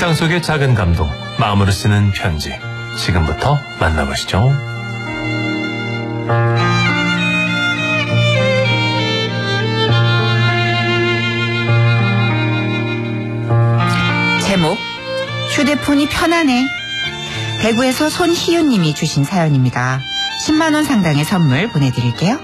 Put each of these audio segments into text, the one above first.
일상 속의 작은 감동, 마음으로 쓰는 편지. 지금부터 만나보시죠. 제목, 휴대폰이 편하네. 대구에서 손희윤님이 주신 사연입니다. 10만 원 상당의 선물 보내드릴게요.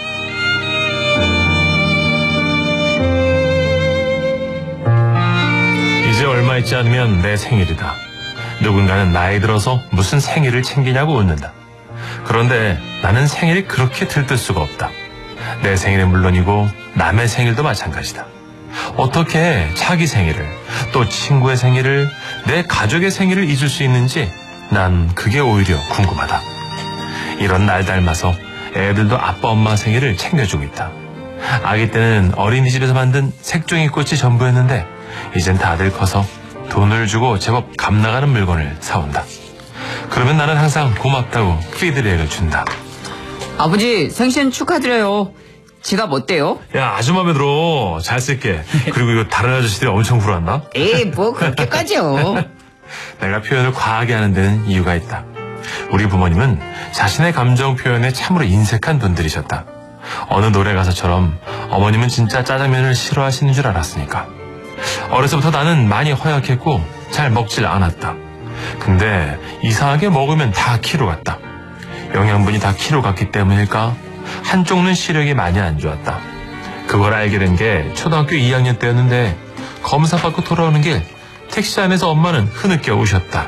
이제 얼마 있지 않으면 내 생일이다. 누군가는 나이 들어서 무슨 생일을 챙기냐고 웃는다. 그런데 나는 생일이 그렇게 들뜰 수가 없다. 내 생일은 물론이고 남의 생일도 마찬가지다. 어떻게 자기 생일을, 또 친구의 생일을, 내 가족의 생일을 잊을 수 있는지 난 그게 오히려 궁금하다. 이런 날 닮아서 애들도 아빠 엄마 생일을 챙겨주고 있다. 아기 때는 어린이집에서 만든 색종이 꽃이 전부였는데 이젠 다들 커서 돈을 주고 제법 값나가는 물건을 사온다. 그러면 나는 항상 고맙다고 피드백을 준다. 아버지 생신 축하드려요. 지갑 어때요? 야, 아주 마음에 들어. 잘 쓸게. 그리고 이거 다른 아저씨들이 엄청 부러웠나? 에이, 뭐 그렇게까지요. 내가 표현을 과하게 하는 데는 이유가 있다. 우리 부모님은 자신의 감정 표현에 참으로 인색한 분들이셨다. 어느 노래 가사처럼 어머님은 진짜 짜장면을 싫어하시는 줄 알았으니까. 어려서부터 나는 많이 허약했고 잘 먹질 않았다. 근데 이상하게 먹으면 다 키로 갔다. 영양분이 다 키로 갔기 때문일까? 한쪽은 시력이 많이 안 좋았다. 그걸 알게 된 게 초등학교 2학년 때였는데 검사 받고 돌아오는 길 택시 안에서 엄마는 흐느껴 우셨다.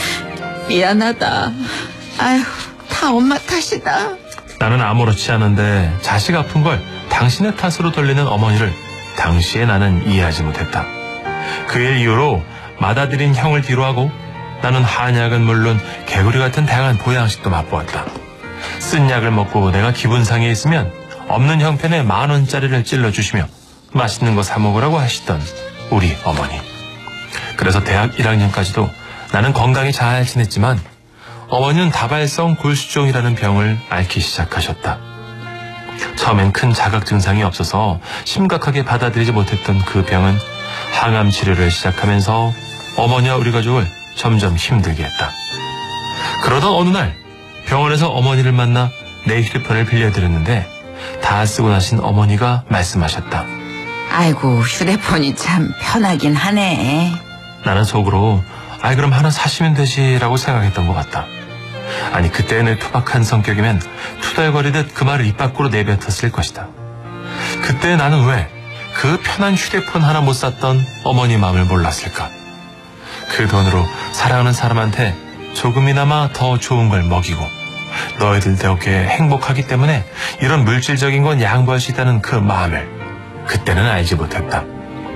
미안하다. 아휴, 다 엄마 탓이다. 나는 아무렇지 않은데 자식 아픈 걸 당신의 탓으로 돌리는 어머니를 당시에 나는 이해하지 못했다. 그 일 이후로 맏아들인 형을 뒤로하고 나는 한약은 물론 개구리 같은 다양한 보양식도 맛보았다. 쓴 약을 먹고 내가 기분 상해 있으면 없는 형편에 10,000원짜리를 찔러주시며 맛있는 거 사 먹으라고 하시던 우리 어머니. 그래서 대학 1학년까지도 나는 건강히 잘 지냈지만 어머니는 다발성 골수종이라는 병을 앓기 시작하셨다. 처음엔 큰 자각 증상이 없어서 심각하게 받아들이지 못했던 그 병은 항암 치료를 시작하면서 어머니와 우리 가족을 점점 힘들게 했다. 그러던 어느 날 병원에서 어머니를 만나 내 휴대폰을 빌려드렸는데 다 쓰고 나신 어머니가 말씀하셨다. 아이고, 휴대폰이 참 편하긴 하네. 나는 속으로 아이 그럼 하나 사시면 되지라고 생각했던 것 같다. 아니 그때 내 투박한 성격이면 투덜거리듯 그 말을 입 밖으로 내뱉었을 것이다. 그때 나는 왜 그 편한 휴대폰 하나 못 샀던 어머니 마음을 몰랐을까? 그 돈으로 사랑하는 사람한테 조금이나마 더 좋은 걸 먹이고 너희들 덕에 행복하기 때문에 이런 물질적인 건 양보할 수 있다는 그 마음을 그때는 알지 못했다.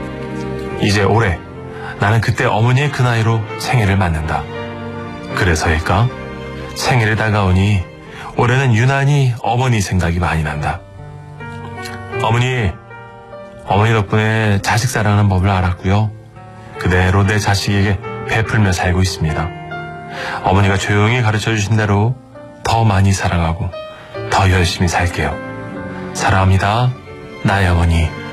이제 올해 나는 그때 어머니의 그 나이로 생일을 맞는다. 그래서일까? 생일이 다가오니 올해는 유난히 어머니 생각이 많이 난다. 어머니 덕분에 자식 사랑하는 법을 알았고요. 그대로 내 자식에게 베풀며 살고 있습니다. 어머니가 조용히 가르쳐 주신 대로 더 많이 사랑하고 더 열심히 살게요. 사랑합니다. 나의 어머니.